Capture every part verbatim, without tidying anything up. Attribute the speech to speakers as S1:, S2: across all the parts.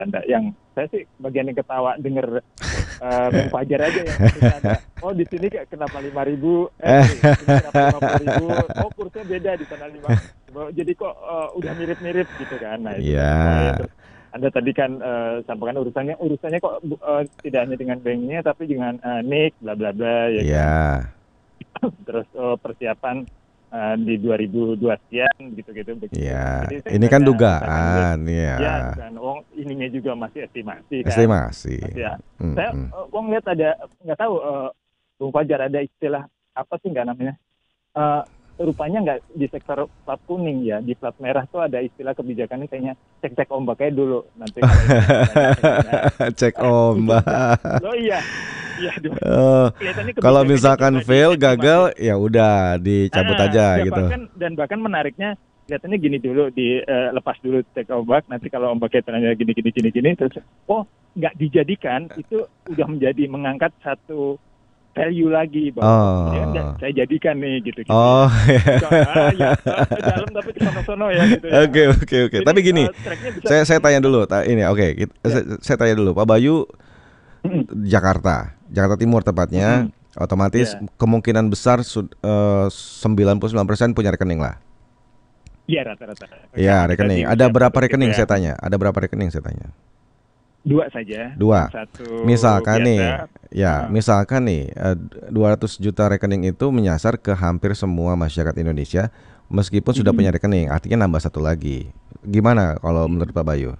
S1: Anda yang saya sih bagian yang ketawa denger uh, Bung Fajar aja yang bercanda. Oh di sini kenapa lima ribu? Eh sorry, ini kenapa lima puluh ribu? Oh kursnya beda di sana lima. Jadi kok uh, udah mirip-mirip gitu kan? Nah itu kan poinnya.
S2: Iya.
S1: Terus Anda tadi kan uh, sampaikan urusannya urusannya kok uh, tidak hanya dengan banknya tapi dengan uh, N I C bla bla bla ya
S2: Iya.
S1: kan. Terus uh, persiapan uh, di dua ribu dua sekian gitu-gitu begitu.
S2: Iya.
S1: Jadi saya
S2: Ini
S1: nggak
S2: kan
S1: ada misalkan ini
S2: dugaan, ya.
S1: ya bukan wong ininya juga masih estimasi kan.
S2: Estimasi.
S1: Masih ya. Saya
S2: Mm-mm.
S1: uh, wong lihat ada nggak tahu uh, Bung Fajar ada istilah apa sih nggak namanya? Uh, rupanya nggak di sektor plat kuning ya, di plat merah tuh ada istilah kebijakannya kayaknya cek-cek ombaknya dulu nanti kalau
S2: Cek ombak.
S1: oh iya iya
S2: Uh,
S1: kelihatannya
S2: kalau
S1: kebijakannya
S2: misalkan
S1: coba
S2: fail,
S1: diestimasi.
S2: gagal, ya udah dicabut
S1: Ah,
S2: aja
S1: ya
S2: gitu.
S1: bahkan dan bahkan menariknya kelihatannya gini dulu di uh, lepas dulu cek ombak nanti kalau ombaknya ternyata gini gini gini gini terus oh nggak dijadikan itu udah menjadi mengangkat satu value lagi bahwa oh, ini kan nggak
S2: Oh.
S1: saya jadikan nih gitu gitu
S2: Oh.
S1: ya. Ah, ya ke dalam tapi ke sono-sono ya gitu ya.
S2: Oke oke oke.
S1: Jadi
S2: Tapi gini,
S1: uh, tracknya bisa
S2: saya saya tanya dulu. Ta- Ini oke. kita-
S1: ya.
S2: saya, saya tanya dulu, Pak Bayu, Jakarta, Jakarta Timur tepatnya, otomatis
S1: Ya.
S2: kemungkinan besar sud- eh, sembilan puluh sembilan persen punya rekening lah.
S1: Iya rata-rata.
S2: Iya,
S1: Karena kita
S2: rekening.
S1: di
S2: Ada
S1: usia
S2: berapa
S1: produktif
S2: rekening
S1: ya.
S2: saya tanya? Ada berapa rekening saya tanya?
S1: Dua saja.
S2: Dua.
S1: Yang satu
S2: Misalkan nih,
S1: biasa.
S2: ya,
S1: Ah.
S2: misalkan nih eh, dua ratus juta rekening itu menyasar ke hampir semua masyarakat Indonesia meskipun sudah punya rekening, artinya nambah satu lagi. Gimana kalau menurut Pak Bayu?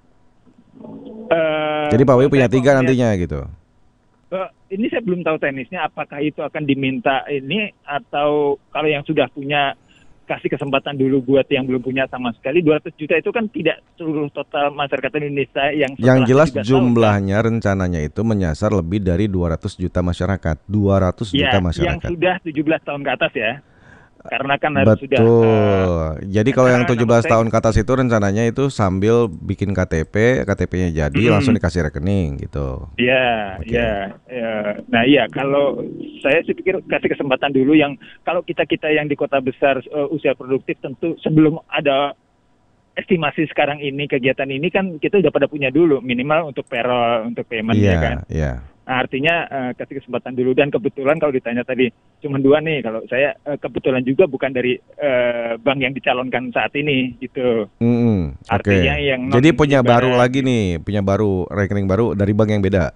S1: Eh,
S2: Jadi Pak Bayu
S1: kalau
S2: punya
S1: saya kok
S2: tiga
S1: ngeliat,
S2: nantinya gitu.
S1: eh, ini saya belum tahu teknisnya apakah itu akan diminta ini atau kalau yang sudah punya kasih kesempatan dulu buat yang belum punya sama sekali. Dua ratus juta itu kan tidak seluruh total masyarakat Indonesia yang
S2: Yang
S1: setelah
S2: jelas
S1: tujuh belas tahun kan.
S2: jumlahnya rencananya itu menyasar lebih dari dua ratus juta masyarakat. dua ratus juta
S1: Ya, yang
S2: masyarakat.
S1: sudah tujuh belas tahun ke atas ya. Karena kan harus sudah eh,
S2: Betul. Jadi kalau yang
S1: nah,
S2: tujuh
S1: maksud
S2: belas
S1: saya
S2: tahun ke atas itu rencananya itu sambil bikin K T P, K T P-nya jadi langsung
S1: mm,
S2: dikasih rekening gitu.
S1: ya,
S2: Oke.
S1: ya, ya. Nah, iya kalau saya sih pikir kasih kesempatan dulu yang kalau kita-kita yang di kota besar eh, usia produktif tentu sebelum ada estimasi sekarang ini kegiatan ini kan kita udah pada punya dulu minimal untuk payroll, untuk payment ya kan.
S2: Iya, iya.
S1: Nah, artinya eh, kasih kesempatan dulu dan kebetulan kalau ditanya tadi cuma dua nih kalau saya eh, kebetulan juga bukan dari eh, bank yang dicalonkan saat ini gitu.
S2: Mm-mm, Oke.
S1: Artinya yang non
S2: Jadi punya baru
S1: ibarat
S2: lagi nih, punya baru rekening baru dari bank yang beda.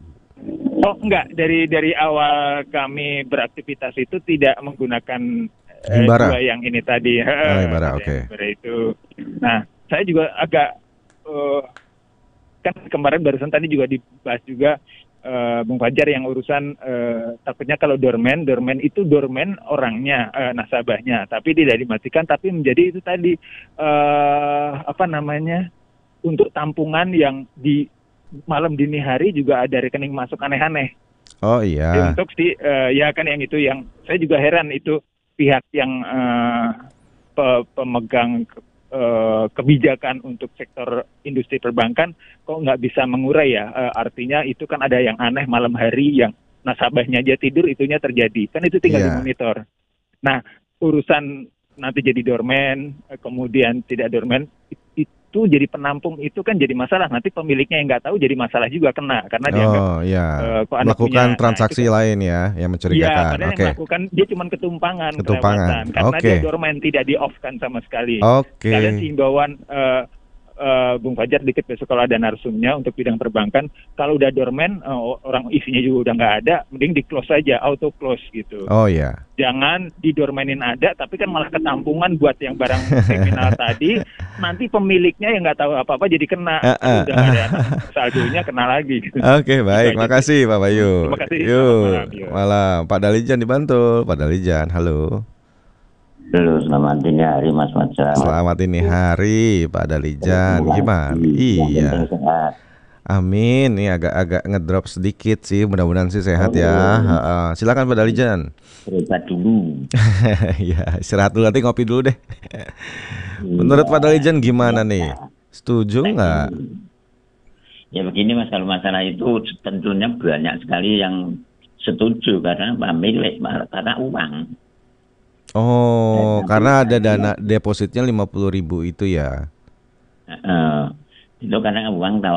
S1: oh enggak dari dari awal kami beraktivitas itu tidak menggunakan eh,
S2: Himbara.
S1: dua yang ini tadi.
S2: Oh, Himbara,
S1: Ada
S2: oke.
S1: yang Himbara itu. Nah, saya juga agak eh, kan kemarin barusan tadi juga dibahas juga eh, Bung Fajar yang urusan eh, takutnya kalau dormen, dormen itu dormen orangnya, eh, nasabahnya, tapi tidak dimatikan, tapi menjadi itu tadi eh, apa namanya untuk tampungan yang di malam dini hari juga ada rekening masuk aneh-aneh.
S2: Oh
S1: Jadi
S2: iya.
S1: untuk si eh, ya kan yang itu yang saya juga heran itu pihak yang eh, pe- pemegang eh, kebijakan untuk sektor industri perbankan kok nggak bisa mengurai ya. Eh, artinya itu kan ada yang aneh malam hari yang nasabahnya aja tidur itunya terjadi. Kan itu tinggal
S2: Iya.
S1: dimonitor. Nah, urusan nanti jadi dormen, eh, kemudian tidak dormen, i- itu jadi penampung itu kan jadi masalah. Nanti pemiliknya yang nggak tahu jadi masalah juga kena karena dianggap
S2: Oh iya.
S1: eh, kok Anda punya.
S2: Melakukan
S1: Nah, itu
S2: transaksi
S1: kan
S2: lain ya yang
S1: iya,
S2: mencurigakan.
S1: padahal yang
S2: Oke.
S1: melakukan dia cuma ketumpangan,
S2: Ketumpangan.
S1: kelewatan karena
S2: Oke.
S1: dia dormen tidak di-off-kan sama sekali.
S2: Oke.
S1: Sekalian himbauan eh, eh, Bung Fajar dikit besok kalau ada narsumnya untuk bidang perbankan, kalau udah dormen eh, orang isinya juga udah nggak ada, mending di-close aja, auto close gitu.
S2: Oh iya.
S1: Jangan didormenin ada, tapi kan malah ketampungan buat yang barang kriminal tadi. Nanti pemiliknya yang nggak tahu apa-apa jadi kena.
S2: Eh,
S1: Aduh,
S2: eh.
S1: udah nggak ada saldonya kena lagi. Gitu.
S2: Oke, baik.
S1: Gitu aja sih.
S2: Makasih Pak Bayu.
S1: Terima kasih. Selamat
S2: Yuk,
S1: malam. Yuk.
S2: malam. Pak Dalijan dibantu. Pak Dalijan, halo.
S3: Halo, selamat dini hari Mas Fajar.
S2: Selamat ini hari Pak Dalijan. Gimana? Iya.
S3: Sehat.
S2: Amin. Ini agak-agak ngedrop sedikit sih. Mudah-mudahan sih sehat
S3: Oh,
S2: ya. Ha-ha. Silakan Pak Dalijan.
S3: Berobat dulu.
S2: Ya, istirahat dulu nanti ngopi dulu deh. Menurut Pak Dalijan gimana nih? Setuju nggak?
S3: Ya begini Mas, kalau masalah itu tentunya banyak sekali yang setuju karena pemilik karena uang.
S2: Oh,
S3: Dan
S2: karena ada
S3: nanti
S2: dana depositnya lima puluh ribu itu ya.
S3: Eh, Itu karena uang